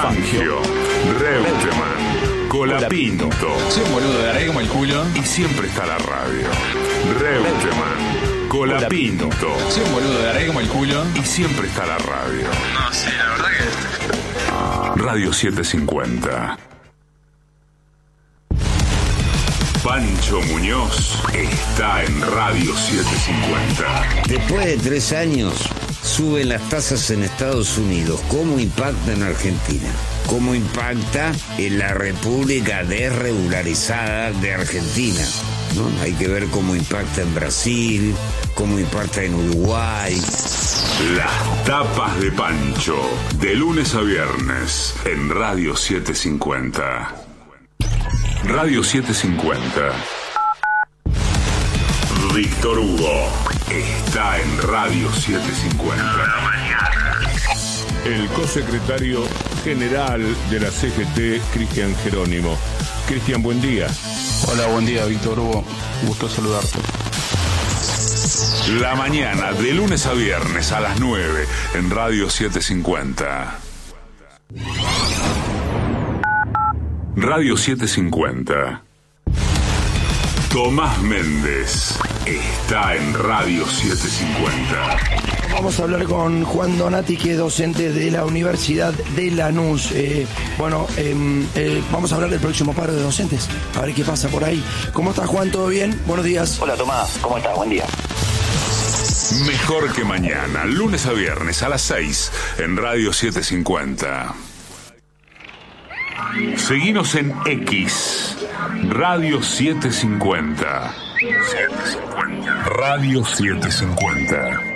Fangio, Reutemann, Colapinto. Soy un boludo, agarré como el culo. Y siempre está la radio. Reutemann, Colapinto. Soy un boludo, agarré como el culo. Y siempre está la radio. No, sí, la verdad que... Radio 750. Pancho Muñoz está en Radio 750. Después de 3 años, suben las tasas en Estados Unidos. ¿Cómo impacta en Argentina? ¿Cómo impacta en la República Desregularizada de Argentina? ¿No? Hay que ver cómo impacta en Brasil, cómo impacta en Uruguay. Las tapas de Pancho, de lunes a viernes, en Radio 750. Radio 750. Víctor Hugo está en Radio 750. El cosecretario general de la CGT, Cristian Jerónimo. Cristian, buen día. Hola, buen día, Víctor Hugo. Gusto saludarte. La mañana, de lunes a viernes a las 9, en Radio 750. Radio 750. Tomás Méndez está en Radio 750. Vamos a hablar con Juan Donati, que es docente de la Universidad de Lanús. Vamos a hablar del próximo paro de docentes, a ver qué pasa por ahí. ¿Cómo estás, Juan? ¿Todo bien? Buenos días. Hola, Tomás. ¿Cómo estás? Buen día. Mejor que mañana, lunes a viernes a las 6, en Radio 750. Seguinos en X, Radio 750. Radio 750.